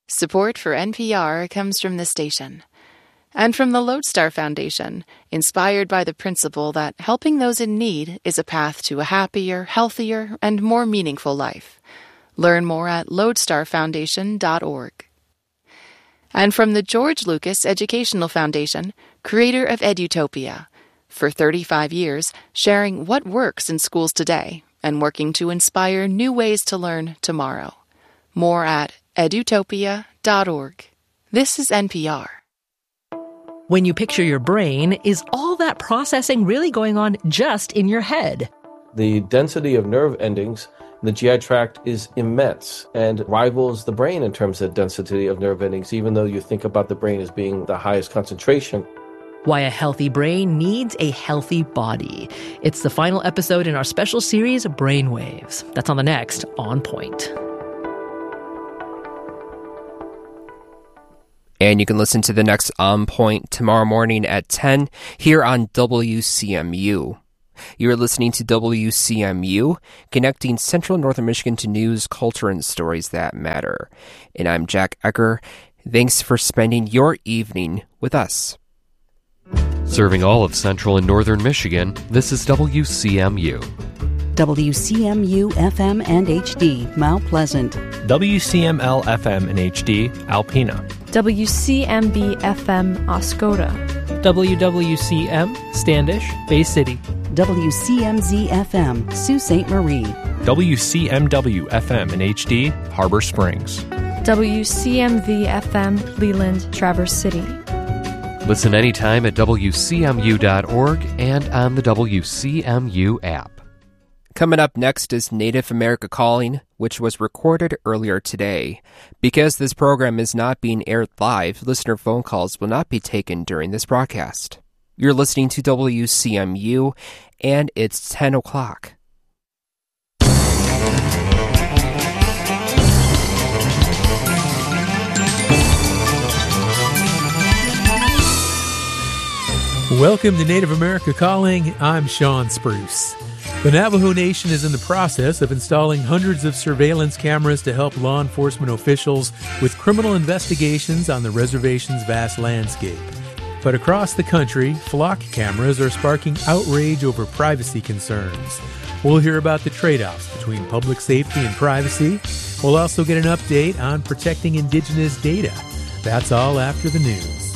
Support for NPR comes from the station and from the Lodestar Foundation, inspired by the principle that helping those in need is a path to a happier, healthier, and more meaningful life. Learn more at lodestarfoundation.org. And from the George Lucas Educational Foundation, creator of Edutopia, for 35 years, sharing what works in schools today and working to inspire new ways to learn tomorrow. More at edutopia.org. This is NPR. When you picture your brain, is all that processing really going on just in your head? The density of nerve endings in the GI tract is immense and rivals the brain in terms of density of nerve endings, even though you think about the brain as being the highest concentration. Why a healthy brain needs a healthy body. It's the final episode in our special series, Brainwaves. That's on the next On Point. And you can listen to the next On Point tomorrow morning at 10 here on WCMU. You're listening to WCMU, connecting Central Northern Michigan to news, culture, and stories that matter. And I'm Jack Ecker. Thanks for spending your evening with us. Serving all of Central and Northern Michigan, this is WCMU. WCMU FM and HD, Mount Pleasant. WCML FM and HD, Alpena. WCMB FM, Oscoda. WWCM, Standish, Bay City. WCMZ FM, Sault Ste. Marie. WCMW FM and HD, Harbor Springs. WCMV FM, Leland, Traverse City. Listen anytime at WCMU.org and on the WCMU app. Coming up next is Native America Calling, which was recorded earlier today. Because this program is not being aired live, listener phone calls will not be taken during this broadcast. You're listening to WCMU, and it's 10 o'clock. Welcome to Native America Calling. I'm Sean Spruce. The Navajo Nation is in the process of installing hundreds of surveillance cameras to help law enforcement officials with criminal investigations on the reservation's vast landscape. But across the country, flock cameras are sparking outrage over privacy concerns. We'll hear about the trade-offs between public safety and privacy. We'll also get an update on protecting indigenous data. That's all after the news.